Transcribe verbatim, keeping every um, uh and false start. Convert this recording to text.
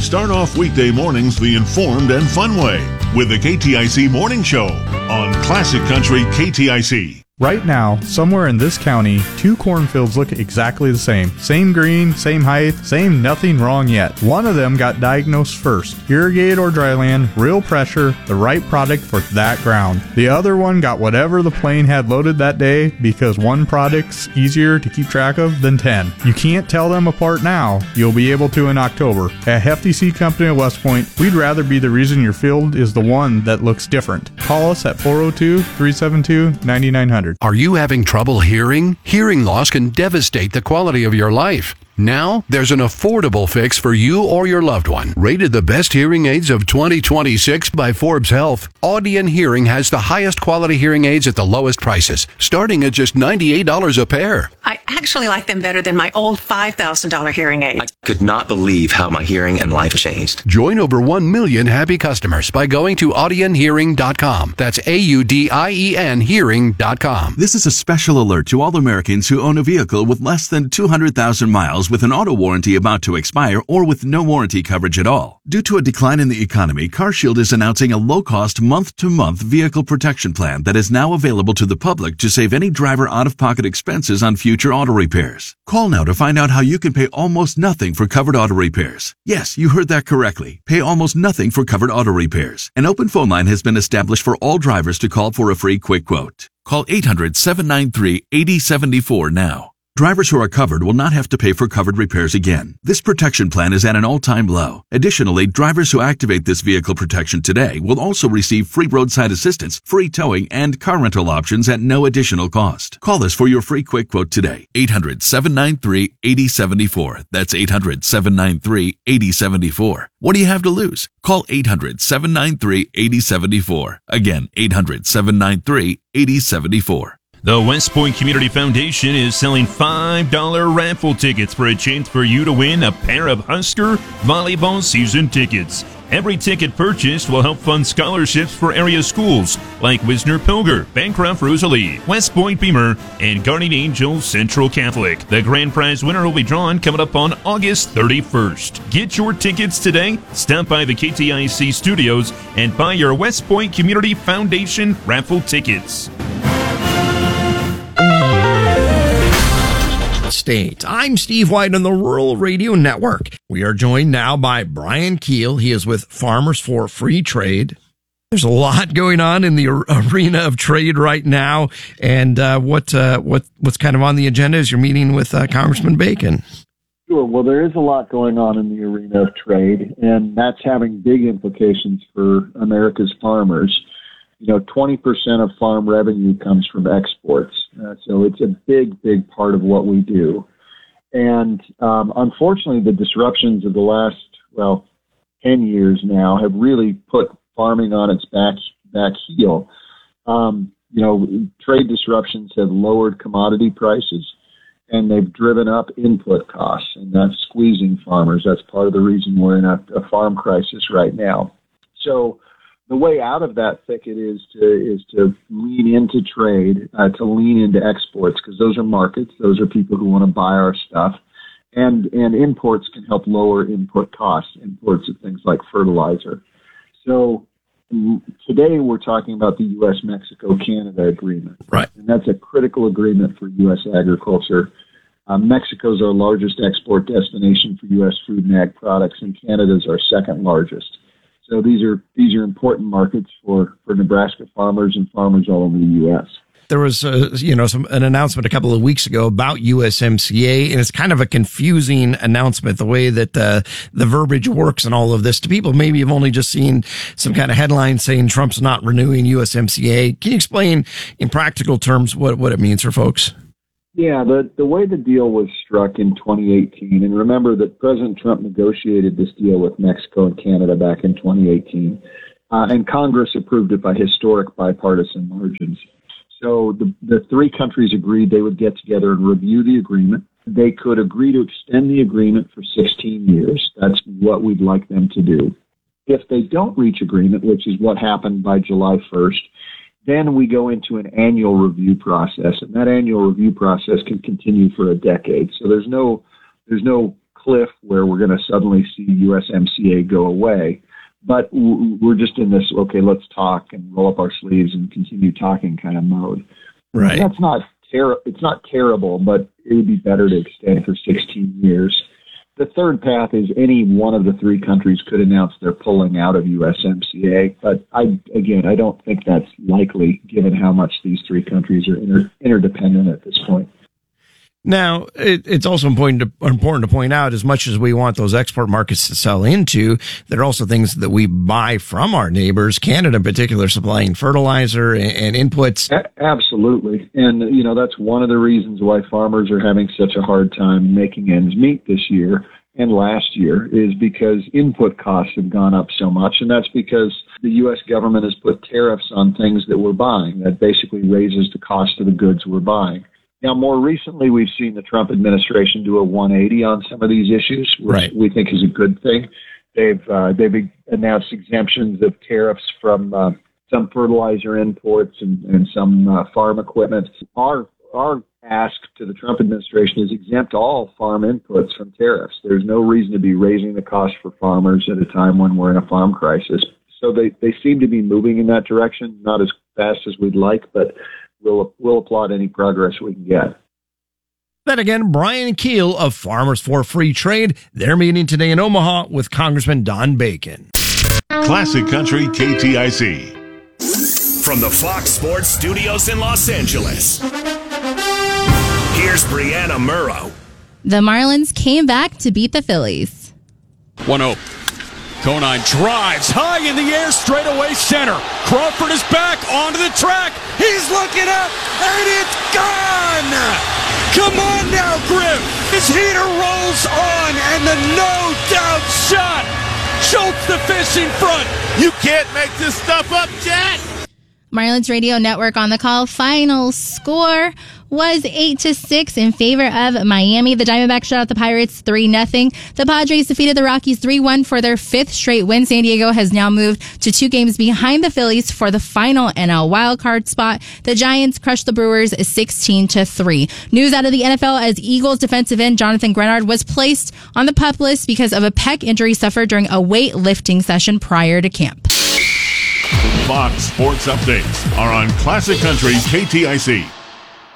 Start off weekday mornings the informed and fun way with the K T I C Morning Show on Classic Country K T I C. Right now, somewhere in this county, two cornfields look exactly the same. Same green, same height, same nothing wrong yet. One of them got diagnosed first. Irrigate or dryland, real pressure, the right product for that ground. The other one got whatever the plane had loaded that day because one product's easier to keep track of than ten. You can't tell them apart now. You'll be able to in October. At Hefty Seed Company of West Point, we'd rather be the reason your field is the one that looks different. Call us at four oh two, three seven two, nine nine hundred. Are you having trouble hearing? Hearing loss can devastate the quality of your life. Now, there's an affordable fix for you or your loved one. Rated the best hearing aids of twenty twenty-six by Forbes Health, Audion Hearing has the highest quality hearing aids at the lowest prices, starting at just ninety-eight dollars a pair. I actually like them better than my old five thousand dollars hearing aid. I could not believe how my hearing and life changed. Join over one million happy customers by going to audion hearing dot com. That's A U D I E N hearing dot com. This is a special alert to all Americans who own a vehicle with less than two hundred thousand miles with an auto warranty about to expire or with no warranty coverage at all. Due to a decline in the economy, CarShield is announcing a low-cost month-to-month vehicle protection plan that is now available to the public to save any driver out-of-pocket expenses on future auto repairs. Call now to find out how you can pay almost nothing for covered auto repairs. Yes, you heard that correctly. Pay almost nothing for covered auto repairs. An open phone line has been established for all drivers to call for a free quick quote. Call eight hundred, seven nine three, eight oh seven four now. Drivers who are covered will not have to pay for covered repairs again. This protection plan is at an all-time low. Additionally, drivers who activate this vehicle protection today will also receive free roadside assistance, free towing, and car rental options at no additional cost. Call us for your free quick quote today. eight hundred, seven nine three, eight oh seven four. That's eight hundred, seven nine three, eight oh seven four. What do you have to lose? Call eight hundred, seven nine three, eight oh seven four. Again, eight hundred, seven nine three, eight oh seven four. The West Point Community Foundation is selling five dollars raffle tickets for a chance for you to win a pair of Husker volleyball season tickets. Every ticket purchased will help fund scholarships for area schools like Wisner Pilger, Bancroft Rosalie, West Point Beamer, and Guardian Angel Central Catholic. The grand prize winner will be drawn coming up on August thirty-first. Get your tickets today. Stop by the K T I C studios and buy your West Point Community Foundation raffle tickets. State. I'm Steve White on the Rural Radio Network. We are joined now by Brian Keel. He is with Farmers for Free Trade. There's a lot going on in the arena of trade right now, and uh, what uh, what what's kind of on the agenda is your meeting with uh, Congressman Bacon. Sure. Well, there is a lot going on in the arena of trade, and that's having big implications for America's farmers. You know, twenty percent of farm revenue comes from exports. Uh, so it's a big, big part of what we do. And um, unfortunately, the disruptions of the last, well, ten years now have really put farming on its back, back heel. Um, you know, trade disruptions have lowered commodity prices, and they've driven up input costs, and that's squeezing farmers. That's part of the reason we're in a, a farm crisis right now. So the way out of that thicket is to is to lean into trade, uh, to lean into exports, because those are markets. Those are people who want to buy our stuff. And and imports can help lower input costs, imports of things like fertilizer. So today we're talking about the U S Mexico Canada agreement. Right. And that's a critical agreement for U S agriculture. Uh, Mexico's our largest export destination for U S food and ag products, and Canada's our second largest. So these are these are important markets for, for Nebraska farmers and farmers all over the U S. There was, uh, you know, some an announcement a couple of weeks ago about U S M C A, and it's kind of a confusing announcement, the way that uh, the verbiage works and all of this. To people maybe have only just seen some kind of headline saying Trump's not renewing U S M C A. Can you explain in practical terms what, what it means for folks? Yeah, the, the way the deal was struck in twenty eighteen, and remember that President Trump negotiated this deal with Mexico and Canada back in twenty eighteen, uh, and Congress approved it by historic bipartisan margins. So the, the three countries agreed they would get together and review the agreement. They could agree to extend the agreement for sixteen years. That's what we'd like them to do. If they don't reach agreement, which is what happened by July first, then we go into an annual review process, and that annual review process can continue for a decade. So there's no there's no cliff where we're going to suddenly see U S M C A go away. But we're just in this, okay, let's talk and roll up our sleeves and continue talking kind of mode. Right. That's not ter- It's not terrible, but it would be better to extend for sixteen years. The third path is any one of the three countries could announce they're pulling out of U S M C A. But I, again, I don't think that's likely given how much these three countries are inter- interdependent at this point. Now, it, it's also important to, important to point out, as much as we want those export markets to sell into, there are also things that we buy from our neighbors, Canada in particular, supplying fertilizer and, and inputs. A- absolutely. And, you know, that's one of the reasons why farmers are having such a hard time making ends meet this year and last year, is because input costs have gone up so much. And that's because the U S government has put tariffs on things that we're buying. That basically raises the cost of the goods we're buying. Now, more recently, we've seen the Trump administration do a one eighty on some of these issues, which right. we think is a good thing. They've uh, they've announced exemptions of tariffs from uh, some fertilizer imports and, and some uh, farm equipment. Our our ask to the Trump administration is exempt all farm inputs from tariffs. There's no reason to be raising the cost for farmers at a time when we're in a farm crisis. So they, they seem to be moving in that direction, not as fast as we'd like, but We'll, we'll applaud any progress we can get. Then again, Brian Keel of Farmers for Free Trade. They're meeting today in Omaha with Congressman Don Bacon. Classic Country K T I C. From the Fox Sports Studios in Los Angeles, here's Brianna Murrow. The Marlins came back to beat the Phillies. one oh. Conine drives high in the air, straight away center. Crawford is back onto the track. He's looking up, and it's gone! Come on now, Griff! His heater rolls on, and the no-doubt shot! Schultz the fish in front! You can't make this stuff up, Jack! Marlins Radio Network on the call. Final score was eight to six in favor of Miami. The Diamondbacks shut out the Pirates three nothing. The Padres defeated the Rockies three one for their fifth straight win. San Diego has now moved to two games behind the Phillies for the final N L wildcard spot. The Giants crushed the Brewers sixteen to three. News out of the N F L as Eagles defensive end Jonathan Grenard was placed on the PUP list because of a pec injury suffered during a weightlifting session prior to camp. Fox Sports Updates are on Classic Country K T I C.